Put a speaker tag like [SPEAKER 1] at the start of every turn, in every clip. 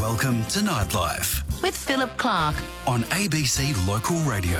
[SPEAKER 1] Welcome to Nightlife
[SPEAKER 2] with Philip Clark
[SPEAKER 1] on ABC Local Radio.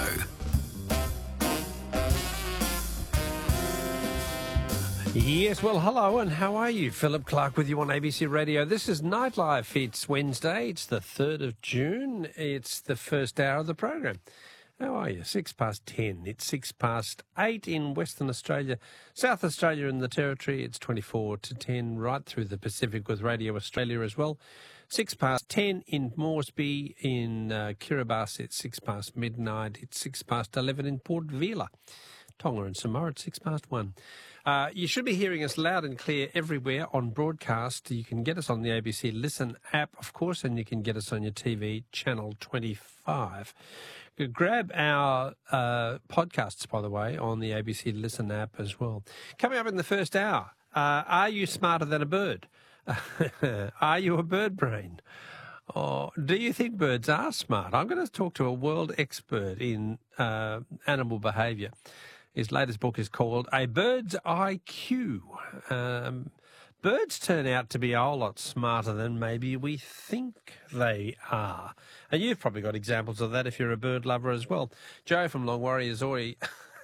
[SPEAKER 3] Yes, well, hello, and how are you? Philip Clark with you on ABC Radio. This is Nightlife. It's Wednesday. It's the 3rd of June. It's the first hour of the program. How are you? 10:06. It's 8:06 in Western Australia, South Australia and the Territory. It's 10:24 right through the Pacific with Radio Australia as well. 10:06 in Moresby, in Kiribati. It's 10:06 midnight. It's 11:06 in Port Vila, Tonga and Samoa. It's 1:06. You should be hearing us loud and clear everywhere on broadcast. You can get us on the ABC Listen app, of course, and you can get us on your TV, Channel 25. You grab our podcasts, by the way, on the ABC Listen app as well. Coming up in the first hour, are you smarter than a bird? Are you a bird brain? Or do you think birds are smart? I'm going to talk to a world expert in animal behaviour. His latest book is called A Bird's IQ. Birds turn out to be a whole lot smarter than maybe we think they are. And you've probably got examples of that if you're a bird lover as well. Joe from Longwarry has already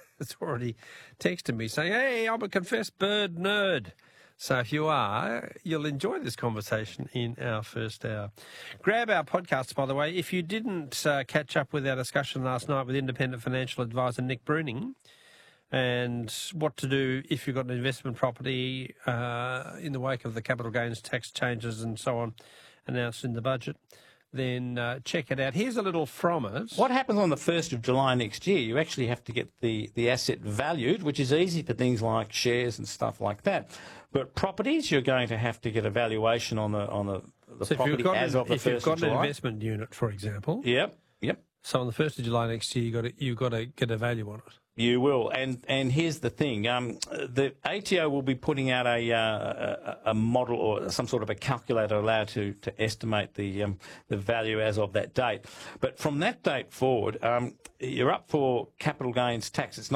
[SPEAKER 3] texted me saying, hey, I'm a confessed bird nerd. So if you are, you'll enjoy this conversation in our first hour. Grab our podcasts, by the way. If you didn't catch up with our discussion last night with independent financial advisor Nick Bruning, and what to do if you've got an investment property in the wake of the capital gains tax changes and so on announced in the budget, then check it out. Here's a little from it.
[SPEAKER 4] What happens on the 1st of July next year? You actually have to get the asset valued, which is easy for things like shares and stuff like that. But properties, you're going to have to get a valuation on the
[SPEAKER 3] so
[SPEAKER 4] property as of the 1st of July.
[SPEAKER 3] If you've got an investment unit, for example.
[SPEAKER 4] Yep.
[SPEAKER 3] So on the 1st of July next year, you've got to get a value on it.
[SPEAKER 4] You will, and here's the thing: the ATO will be putting out a model or some sort of a calculator allowed to estimate the value as of that date. But from that date forward, you're up for capital gains tax. It's not